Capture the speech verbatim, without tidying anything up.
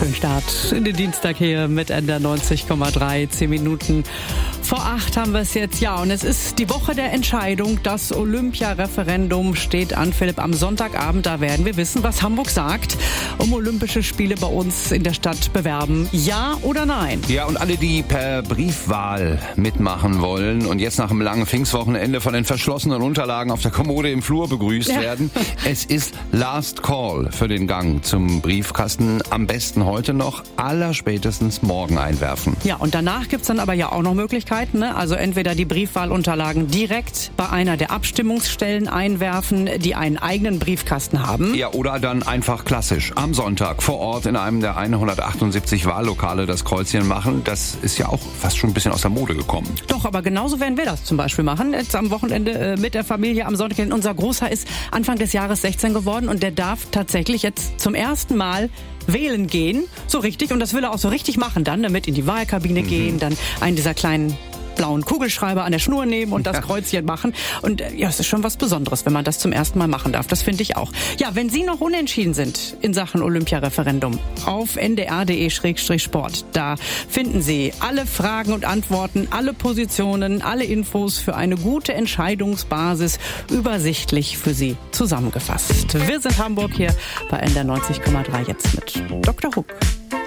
Schönen Start in den Dienstag hier mit N D R neunzig Komma drei. Zehn Minuten vor acht haben wir es jetzt. Ja, und es ist die Woche der Entscheidung. Das Olympia-Referendum steht an, Philipp, am Sonntagabend. Da werden wir wissen, was Hamburg sagt, um Olympische Spiele bei uns in der Stadt bewerben. Ja oder nein? Ja, und alle, die per Briefwahl mitmachen wollen und jetzt nach einem langen Pfingstwochenende von den verschlossenen Unterlagen auf der Kommode im Flur begrüßt Ja. werden. Es ist Last Call für den Gang zum Briefkasten. Am besten heute noch, allerspätestens morgen einwerfen. Ja, und danach gibt's dann aber ja auch noch Möglichkeiten. Ne? Also entweder die Briefwahlunterlagen direkt bei einer der Abstimmungsstellen einwerfen, die einen eigenen Briefkasten haben. Ja, oder dann einfach klassisch am Sonntag vor Ort in einem der hundertachtundsiebzig Wahllokale das Kreuzchen machen. Das ist ja auch fast schon ein bisschen aus der Mode gekommen. Doch, aber genauso werden wir das zum Beispiel machen. Jetzt am Wochenende äh, mit der Familie am Sonntag. Denn unser Großer ist Anfang des Jahres sechzehn geworden und der darf tatsächlich jetzt zum ersten Mal wählen gehen. So richtig. Und das will er auch so richtig machen dann, damit in die Wahlkabine mhm. gehen, dann einen dieser kleinen blauen Kugelschreiber an der Schnur nehmen und das ja. Kreuzchen machen. Und äh, ja, es ist schon was Besonderes, wenn man das zum ersten Mal machen darf. Das finde ich auch. Ja, wenn Sie noch unentschieden sind in Sachen Olympia-Referendum, auf n d r punkt d e Schrägstrich sport, da finden Sie alle Fragen und Antworten, alle Positionen, alle Infos für eine gute Entscheidungsbasis übersichtlich für Sie zusammengefasst. Wir sind Hamburg hier bei N D R neunzig Komma drei jetzt mit Doktor Huck.